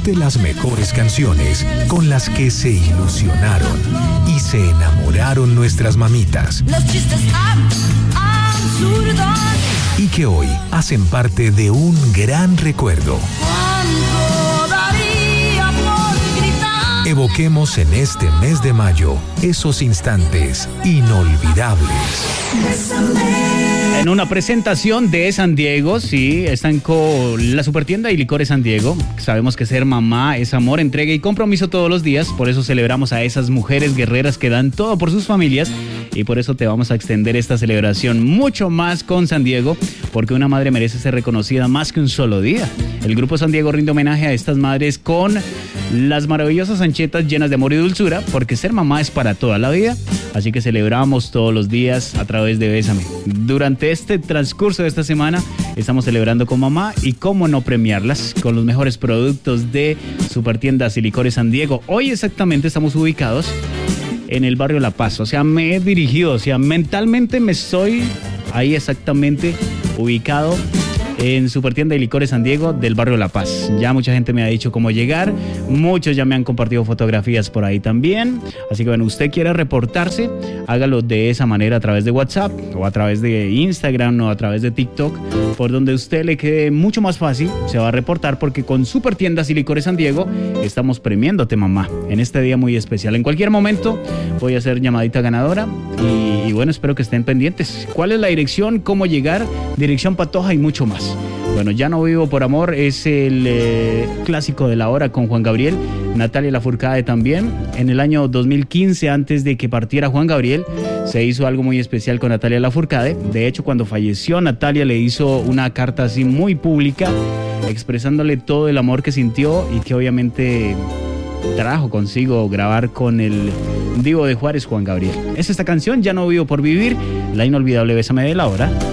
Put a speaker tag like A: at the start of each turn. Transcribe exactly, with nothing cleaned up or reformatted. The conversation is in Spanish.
A: disfrute las mejores canciones con las que se ilusionaron y se enamoraron nuestras mamitas.
B: Los chistes absurdos.
A: Y que hoy hacen parte de un gran recuerdo.
B: ¿Cuánto daría por gritar?
A: Evoquemos en este mes de mayo esos instantes inolvidables.
C: En una presentación de San Diego, sí, están con la Supertienda y Licores San Diego. Sabemos que ser mamá es amor, entrega y compromiso todos los días. Por eso celebramos a esas mujeres guerreras que dan todo por sus familias. Y por eso te vamos a extender esta celebración mucho más con San Diego, porque una madre merece ser reconocida más que un solo día. El Grupo San Diego rinde homenaje a estas madres con las maravillosas anchetas llenas de amor y dulzura, porque ser mamá es para toda la vida. Así que celebramos todos los días a través de Bésame. Durante este transcurso de esta semana estamos celebrando con mamá y cómo no premiarlas con los mejores productos de Supertiendas y Licores San Diego. Hoy exactamente estamos ubicados en el barrio La Paz, o sea, me he dirigido, o sea, mentalmente me estoy ahí exactamente ubicado en Supertienda y Licores San Diego del barrio La Paz. Ya mucha gente me ha dicho cómo llegar, muchos ya me han compartido fotografías por ahí también, así que bueno, usted quiere reportarse, hágalo de esa manera a través de WhatsApp o a través de Instagram o a través de TikTok, por donde usted le quede mucho más fácil, se va a reportar porque con Supertiendas y Licores San Diego estamos premiándote, mamá, en este día muy especial. En cualquier momento voy a hacer llamadita ganadora y, y bueno, espero que estén pendientes. ¿Cuál es la dirección? ¿Cómo llegar? Dirección Patoja y mucho más. Bueno, Ya no vivo por amor es el eh, clásico de la hora con Juan Gabriel, Natalia Lafourcade también. En el año dos mil quince, antes de que partiera Juan Gabriel, se hizo algo muy especial con Natalia Lafourcade. De hecho, cuando falleció, Natalia le hizo una carta así muy pública, expresándole todo el amor que sintió y que obviamente trajo consigo grabar con el divo de Juárez, Juan Gabriel. Es esta canción, Ya no vivo por vivir, la inolvidable Bésame de la hora.